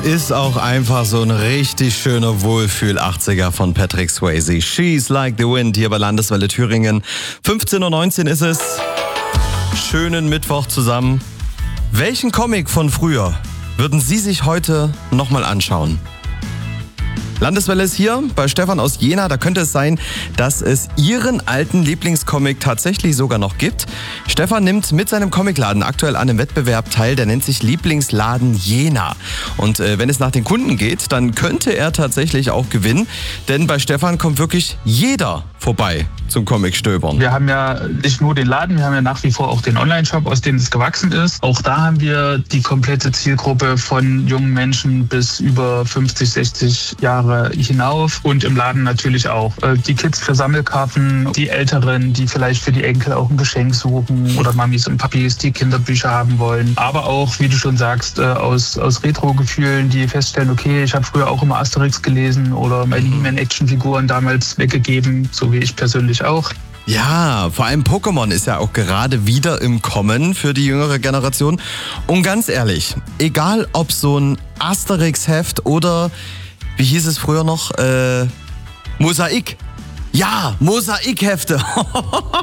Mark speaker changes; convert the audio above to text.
Speaker 1: ist auch einfach so ein richtig schöner Wohlfühl-80er von Patrick Swayze. She's Like the Wind hier bei Landeswelle Thüringen. 15:19 Uhr ist es. Schönen Mittwoch zusammen. Welchen Comic von früher würden Sie sich heute nochmal anschauen? Landeswelle ist hier bei Stefan aus Jena. Da könnte es sein, dass es Ihren alten Lieblingscomic tatsächlich sogar noch gibt. Stefan nimmt mit seinem Comicladen aktuell an einem Wettbewerb teil, der nennt sich Lieblingsladen Jena. Und wenn es nach den Kunden geht, dann könnte er tatsächlich auch gewinnen. Denn bei Stefan kommt wirklich jeder vorbei zum Comic-Stöbern.
Speaker 2: Wir haben ja nicht nur den Laden, wir haben ja nach wie vor auch den Online-Shop, aus dem es gewachsen ist. Auch da haben wir die komplette Zielgruppe von jungen Menschen bis über 50, 60 Jahre hinauf und im Laden natürlich auch. Die Kids für Sammelkarten, die Älteren, die vielleicht für die Enkel auch ein Geschenk suchen oder Mamis und Papis, die Kinderbücher haben wollen. Aber auch, wie du schon sagst, aus Retro-Gefühlen, die feststellen, okay, ich habe früher auch immer Asterix gelesen oder meine He-Man-Actionfiguren damals weggegeben, so wie ich persönlich auch.
Speaker 1: Ja, vor allem Pokémon ist ja auch gerade wieder im Kommen für die jüngere Generation. Und ganz ehrlich, egal ob so ein Asterix-Heft oder, wie hieß es früher noch, Mosaik. Ja, Mosaikhefte.